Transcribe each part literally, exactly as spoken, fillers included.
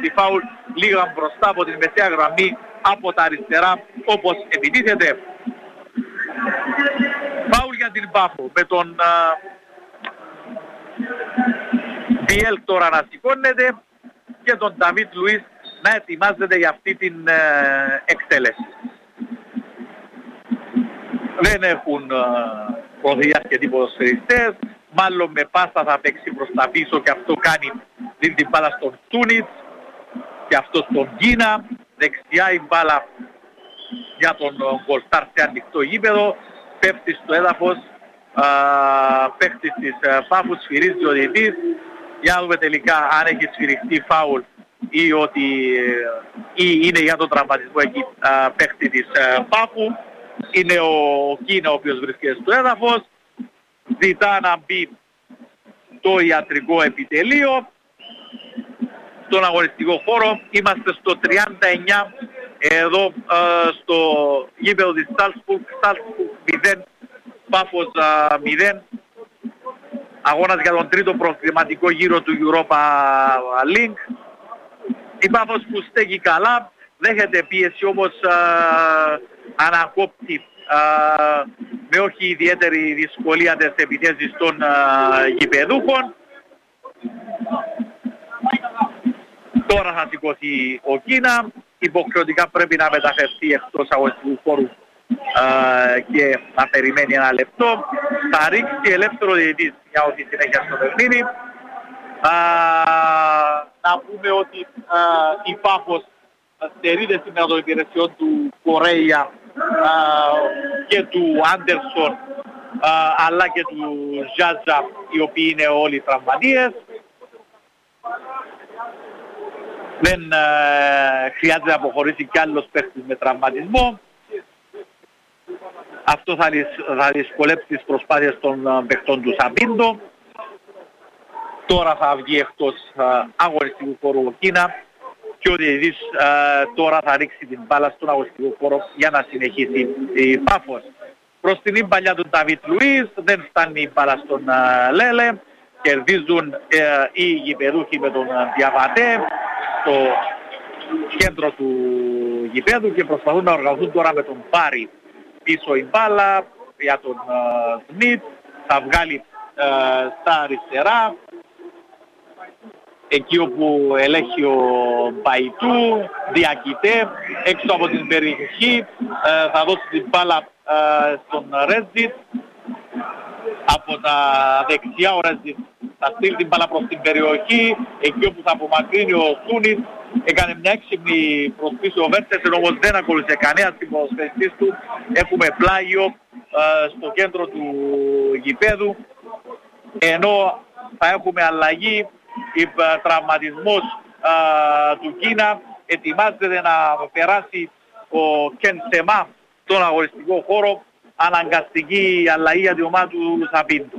αντιφάουλ λίγα μπροστά από την μεσαία γραμμή από τα αριστερά όπως επιτίθεται. Φάουλ για την Πάφο με τον Μπιέλ τώρα να σηκώνεται και τον Νταβίτ Λουίς να ετοιμάζεται για αυτή την ε, εκτέλεση. Δεν έχουν ε, προδεί αρκετοί ποδοσφαιριστές, μάλλον με πάσα θα παίξει προς τα πίσω και αυτό κάνει την, την μπάλα στον Τούνιτς και αυτό στον Γκίνα. Δεξιά η μπάλα για τον Γκολστάρ σε ανοιχτό γήπεδο, πέφτει στο έδαφος, α, παίχτης της Πάφου, σφυρίζει ο διαιτητής. Για να δούμε τελικά αν έχει σφυριστεί φάουλ ή ότι ή είναι για τον τραυματισμό εκεί α, παίχτη της Πάφου. Είναι ο Κίνα ο οποίος βρίσκεται στο έδαφος, ζητά να μπει το ιατρικό επιτελείο στον αγωνιστικό χώρο. Είμαστε στο τριάντα εννιά εδώ α, στο γήπεδο της Σάλτσμπουργκ, Σάλτσμπουργκ μηδέν, Πάφος μηδέν. Αγώνας για τον τρίτο προκριματικό γύρο του Europa League. Η Πάφος που στέκει καλά, δέχεται πίεση όμως α, ανακόπτει α, με όχι ιδιαίτερη δυσκολία τις επιθέσεις των α, γηπεδούχων. Τώρα θα σηκωθεί ο Κίνα, υποχρεωτικά πρέπει να μεταφερθεί εκτός αγωνιστικού χώρου Uh, και να περιμένει ένα λεπτό. Θα ρίξει ελεύθερο διαιτητής για ό,τι συνέχεια στο παιχνίδι. Uh, να πούμε ότι uh, η Πάφος στερείται σήμερα των υπηρεσιών του Κορέια uh, και του Άντερσον uh, αλλά και του Ζάζα, οι οποίοι είναι όλοι τραυματίες. Δεν uh, χρειάζεται να αποχωρήσει κι άλλος παίκτης με τραυματισμό. Αυτό θα, θα δυσκολέψει τις προσπάθειες των uh, παιχτών του Σαμπίντο. Τώρα θα βγει εκτός uh, αγωνιστικού χώρου ο Κίνα και ο διαιτητής uh, τώρα θα ρίξει την μπάλα στον αγωνιστικό χώρο για να συνεχίσει η Πάφος. Προς την παλιά του Νταβίτ Λουίς, δεν φτάνει η μπάλα στον uh, Λέλε. Κερδίζουν uh, οι γηπεδούχοι με τον uh, Διαβατέ στο κέντρο του γηπέδου και προσπαθούν να οργανωθούν τώρα με τον Πάρη. Πίσω η μπάλα για τον Σμιτ, uh, θα βγάλει uh, στα αριστερά, εκεί όπου ελέγχει ο Μπαϊτού, Διακητέ, έξω από την περιοχή, uh, θα δώσει την μπάλα uh, στον Ρέτζιτ, από τα δεξιά ο Ρέτζιτ θα στείλει την μπάλα προς την περιοχή, εκεί όπου θα απομακρύνει ο Τούνιτ. Έκανε μια έξυπνη προσπίση ο Βέρτσεσεν, όμως δεν ακολούθησε κανένα στην ποδοσφαιριστής του. Έχουμε πλάγιο ε, στο κέντρο του γηπέδου, ενώ θα έχουμε αλλαγή, η, τραυματισμός ε, του Κίνα. Ετοιμάζεται να περάσει ο Κεν Σεμά στον αγωνιστικό χώρο, αναγκαστική αλλαγή για την ομάδα του Σαμπίντου.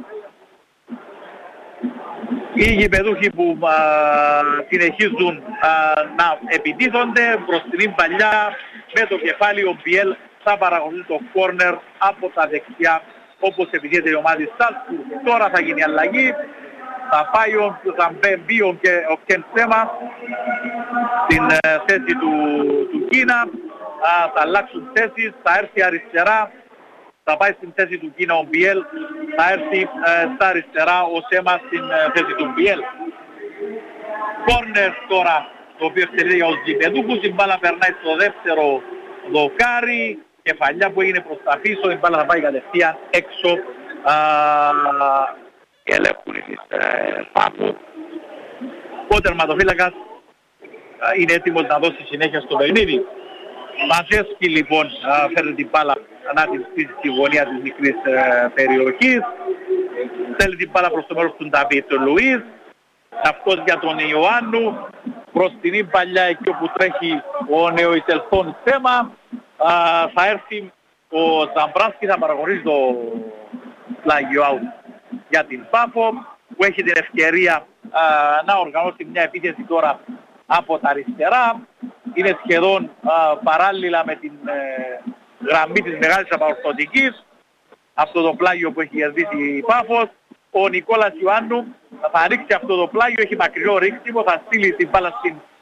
Οι γηπεδούχοι που α, συνεχίζουν α, να επιτίθονται προς την παλιά με το κεφάλι, ο Μπιέλ θα παρακολουθεί το κόρνερ από τα δεξιά όπως επιτίθεται η ομάδα της Σάλτσμπουργκ. Τώρα θα γίνει αλλαγή, θα πάει ο, θα μπει ο, ο Κεν Σέμα στην ε, θέση του, του Κίνα, α, θα αλλάξουν θέσεις, θα έρθει αριστερά, θα πάει στην θέση του Κίνα ο Μπιέλ, θα έρθει ε, στα αριστερά ο Σέμα στην ε, θέση του Μπιέλ. Κόρνερ τώρα, το οποίο εκτελείται για τους γηπεδούχους, η μπάλα περνάει στο δεύτερο δοκάρι, κεφαλιά που έγινε προς τα πίσω, η μπάλα θα πάει κατευθείαν έξω. Και ελέγχουν εσείς Πάφου. Ο τερματοφύλακας είναι έτοιμος να δώσει συνέχεια στο παιχνίδι. Μαζέσκι λοιπόν φέρνει την μπάλα να την στήσει στη γωνία της μικρής ε, περιοχής. Θέλει την μπάλα προς το μέρος του Νταβίτ Λουίς. Αυτός για τον Ιωάννου. Προς την παλιά εκεί όπου τρέχει ο νεοεισελθόν θέμα. Α, θα έρθει ο Ζαμπράσκι, θα παραγωνίζει το πλάγιο out για την Πάφο, που έχει την ευκαιρία α, να οργανώσει μια επίθεση τώρα από τα αριστερά. Είναι σχεδόν α, παράλληλα με την ε, γραμμή της μεγάλης απαορθωτικής, αυτό το πλάγιο που έχει κερδίσει η Πάφος. Ο Νικόλας Ιωάννου θα ρίξει αυτό το πλάγιο, έχει μακρινό ρίξιμο, θα στείλει την μπάλα στην